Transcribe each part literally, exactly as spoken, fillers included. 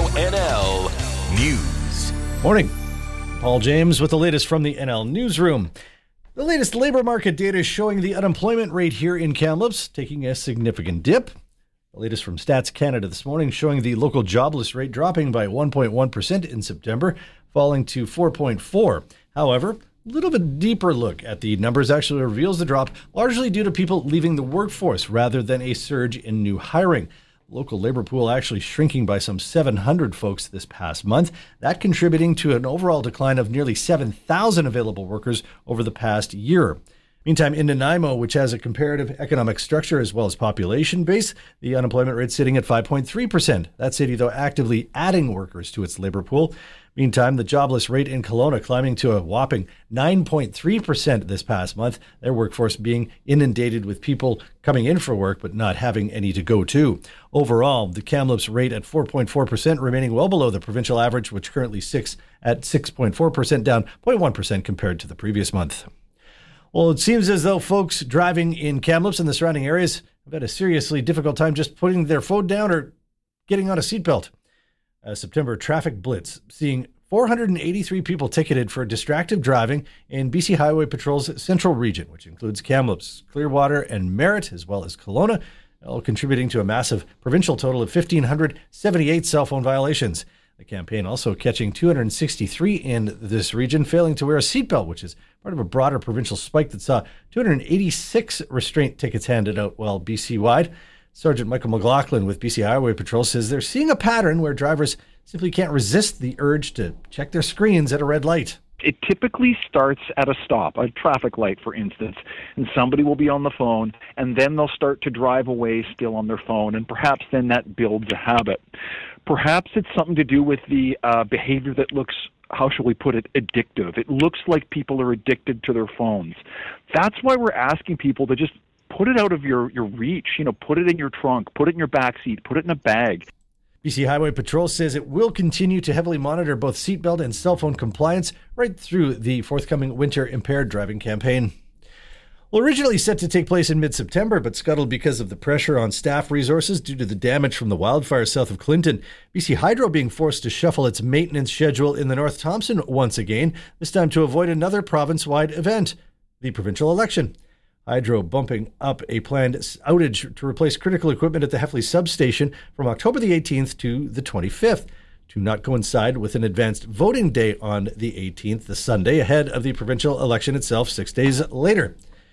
N L News. Morning. Paul James with the latest from the N L Newsroom. The latest labor market data is showing the unemployment rate here in Kamloops taking a significant dip. The latest from Stats Canada this morning showing the local jobless rate dropping by one point one percent in September, falling to four point four. However, a little bit deeper look at the numbers actually reveals the drop largely due to people leaving the workforce rather than a surge in new hiring. Local labor pool actually shrinking by some seven hundred folks this past month, that contributing to an overall decline of nearly seven thousand available workers over the past year. Meantime, in Nanaimo, which has a comparative economic structure as well as population base, the unemployment rate sitting at five point three percent. That city, though, actively adding workers to its labor pool. Meantime, the jobless rate in Kelowna climbing to a whopping nine point three percent this past month, their workforce being inundated with people coming in for work but not having any to go to. Overall, the Kamloops rate at four point four percent remaining well below the provincial average, which currently sits at six point four percent, down zero point one percent compared to the previous month. Well, it seems as though folks driving in Kamloops and the surrounding areas have had a seriously difficult time just putting their phone down or getting on a seatbelt. A September traffic blitz seeing four hundred eighty-three people ticketed for distracted driving in B C Highway Patrol's central region, which includes Kamloops, Clearwater, and Merritt, as well as Kelowna, all contributing to a massive provincial total of one thousand five hundred seventy-eight cell phone violations. The campaign also catching two hundred sixty-three in this region failing to wear a seatbelt, which is part of a broader provincial spike that saw two hundred eighty-six restraint tickets handed out while B C-wide. Sergeant Michael McLaughlin with B C Highway Patrol says they're seeing a pattern where drivers simply can't resist the urge to check their screens at a red light. It typically starts at a stop, a traffic light, for instance, and somebody will be on the phone, and then they'll start to drive away still on their phone, and perhaps then that builds a habit. Perhaps it's something to do with the uh, behavior that looks, how shall we put it, addictive. It looks like people are addicted to their phones. That's why we're asking people to just put it out of your, your reach, you know, put it in your trunk, put it in your backseat, put it in a bag. B C Highway Patrol says it will continue to heavily monitor both seatbelt and cell phone compliance right through the forthcoming winter impaired driving campaign. Well, originally set to take place in mid-September, but scuttled because of the pressure on staff resources due to the damage from the wildfires south of Clinton, B C Hydro being forced to shuffle its maintenance schedule in the North Thompson once again, this time to avoid another province-wide event, the provincial election. Hydro bumping up a planned outage to replace critical equipment at the Heffley substation from October the eighteenth to the twenty-fifth, to not coincide with an advanced voting day on the eighteenth, the Sunday, ahead of the provincial election itself six days later,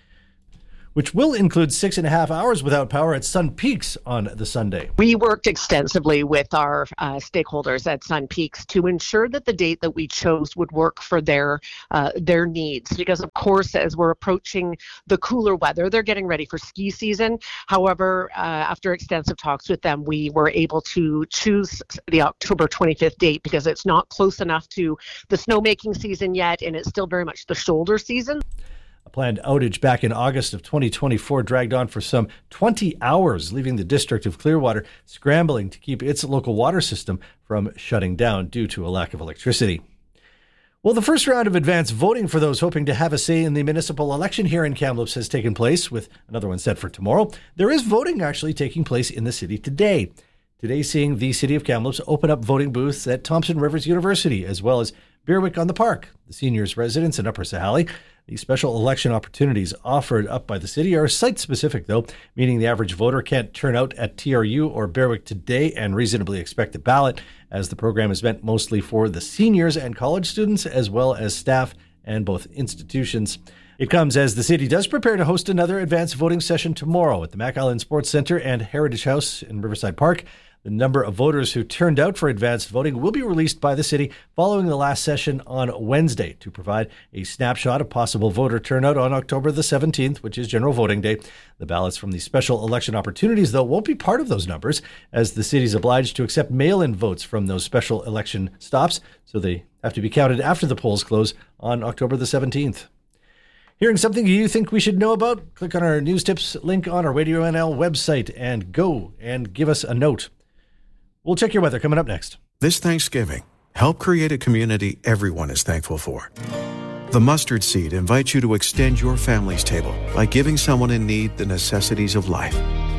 which will include six and a half hours without power at Sun Peaks on the Sunday. We worked extensively with our uh, stakeholders at Sun Peaks to ensure that the date that we chose would work for their uh, their needs. Because, of course, as we're approaching the cooler weather, they're getting ready for ski season. However, uh, after extensive talks with them, we were able to choose the October twenty-fifth date because it's not close enough to the snowmaking season yet, and it's still very much the shoulder season. A planned outage back in August of twenty twenty-four dragged on for some twenty hours, leaving the district of Clearwater scrambling to keep its local water system from shutting down due to a lack of electricity. Well, the first round of advance voting for those hoping to have a say in the municipal election here in Kamloops has taken place, with another one set for tomorrow. There is voting actually taking place in the city today. Today seeing the City of Kamloops open up voting booths at Thompson Rivers University, as well as Berwick on the Park, the seniors' residence in Upper Sahalee. The special election opportunities offered up by the city are site-specific, though, meaning the average voter can't turn out at T R U or Berwick today and reasonably expect a ballot, as the program is meant mostly for the seniors and college students, as well as staff and both institutions. It comes as the city does prepare to host another advanced voting session tomorrow at the Mac Island Sports Centre and Heritage House in Riverside Park. The number of voters who turned out for advanced voting will be released by the city following the last session on Wednesday to provide a snapshot of possible voter turnout on October the seventeenth, which is General Voting Day. The ballots from the special election opportunities, though, won't be part of those numbers, as the city is obliged to accept mail-in votes from those special election stops, so they have to be counted after the polls close on October the seventeenth. Hearing something you think we should know about? Click on our news tips link on our Radio N L website and go and give us a note. We'll check your weather coming up next. This Thanksgiving, help create a community everyone is thankful for. The Mustard Seed invites you to extend your family's table by giving someone in need the necessities of life.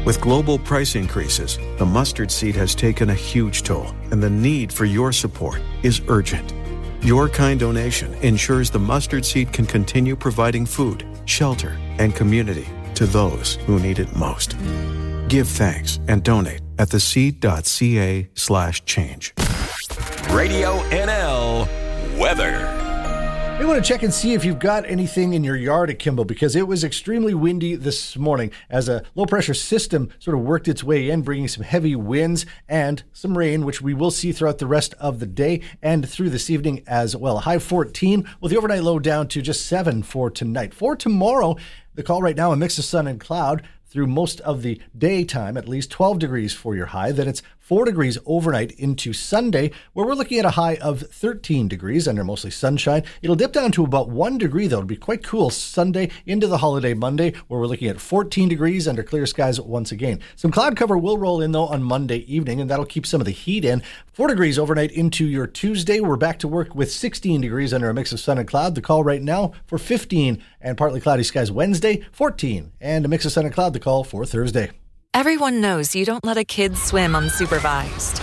With global price increases, the mustard seed has taken a huge toll, and the need for your support is urgent. Your kind donation ensures the mustard seed can continue providing food, shelter, and community to those who need it most. Give thanks and donate at theseed.ca slash change. Radio N L weather. We want to check and see if you've got anything in your yard at Kimball, because it was extremely windy this morning as a low-pressure system sort of worked its way in, bringing some heavy winds and some rain, which we will see throughout the rest of the day and through this evening as well. High fourteen, with the overnight low down to just seven for tonight. For tomorrow, the call right now, a mix of sun and cloud through most of the daytime, at least twelve degrees for your high. Then it's four degrees overnight into Sunday, where we're looking at a high of thirteen degrees under mostly sunshine. It'll dip down to about one degree, though. It'll be quite cool Sunday into the holiday Monday, where we're looking at fourteen degrees under clear skies once again. Some cloud cover will roll in, though, on Monday evening, and that'll keep some of the heat in. Four degrees overnight into your Tuesday. We're back to work with sixteen degrees under a mix of sun and cloud. The call right now for fifteen and partly cloudy skies Wednesday, fourteen, and a mix of sun and cloud. The call for Thursday. Everyone knows you don't let a kid swim unsupervised.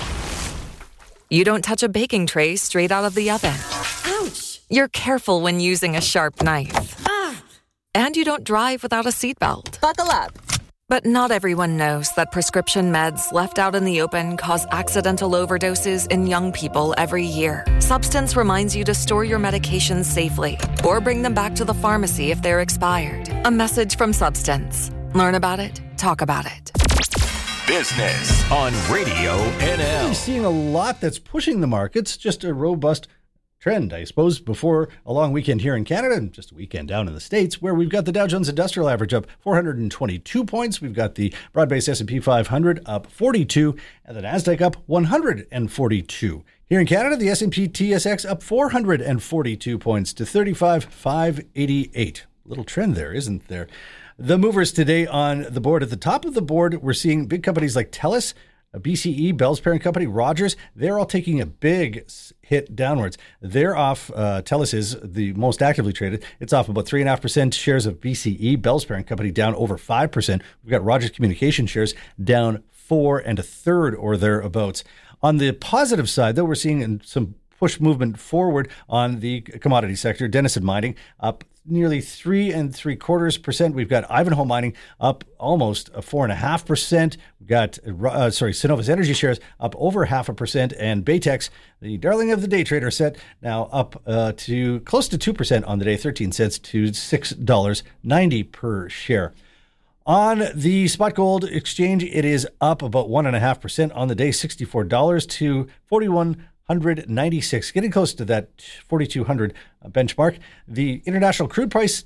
You don't touch a baking tray straight out of the oven. Ouch! You're careful when using a sharp knife. Ah! And you don't drive without a seatbelt. Buckle up. But not everyone knows that prescription meds left out in the open cause accidental overdoses in young people every year. Substance reminds you to store your medications safely or bring them back to the pharmacy if they're expired. A message from Substance. Learn about it, talk about it. Business on Radio N L. We're seeing a lot that's pushing the markets, just a robust trend, I suppose, before a long weekend here in Canada and just a weekend down in the States, where we've got the Dow Jones Industrial Average up four hundred twenty-two points. We've got the broad-based S and P five hundred up forty-two, and the NASDAQ up one hundred forty-two. Here in Canada, the S and P T S X up four hundred forty-two points to thirty-five thousand five hundred eighty-eight. Little trend there, isn't there? The movers today on the board. At the top of the board, we're seeing big companies like TELUS, B C E, Bell's parent company, Rogers. They're all taking a big hit downwards. They're off. Uh, TELUS is the most actively traded. It's off about three point five percent. Shares of B C E, Bell's parent company, down over five percent. We've got Rogers Communication shares down four and a third or thereabouts. On the positive side, though, we're seeing some push movement forward on the commodity sector. Denison Mining up nearly three and three quarters percent. We've got Ivanhoe Mining up almost a four and a half percent. We've got uh, sorry, Cenovus Energy shares up over half a percent, and Baytex, the darling of the day trader, set now up uh, to close to two percent on the day, thirteen cents to six dollars ninety per share. On the spot gold exchange, it is up about one and a half percent on the day, sixty-four dollars to forty-one ninety-six, getting close to that forty-two hundred benchmark. The international crude price